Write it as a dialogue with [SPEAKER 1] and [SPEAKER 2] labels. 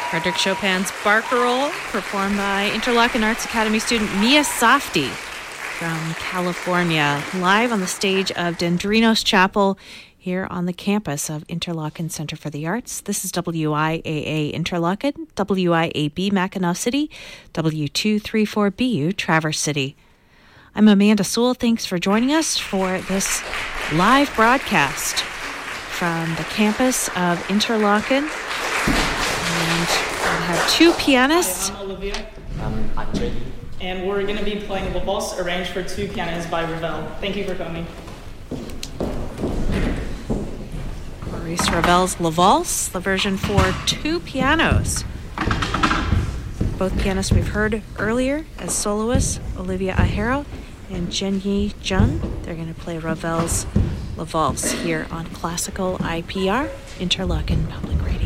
[SPEAKER 1] Frederick Chopin's Barcarolle, performed by Interlochen Arts Academy student Mia Softy from California, live on the stage of Dendrinos Chapel here on the campus of Interlochen Center for the Arts. This is WIAA Interlochen, WIAB Mackinac City, W234BU Traverse City. I'm Amanda Sewell. Thanks for joining us for this live broadcast from the campus of Interlochen. And we'll have two pianists.
[SPEAKER 2] Hi, I'm Olivia.
[SPEAKER 3] I'm Jenny.
[SPEAKER 2] And we're going to be playing the Valse arranged for two pianos by Ravel. Thank you for coming.
[SPEAKER 1] Maurice Ravel's La Valse, the version for two pianos. Both pianists we've heard earlier as soloists, Olivia Ahero and Jenyi Jun. They're going to play Ravel's La Valse here on Classical IPR, Interlochen Public Radio.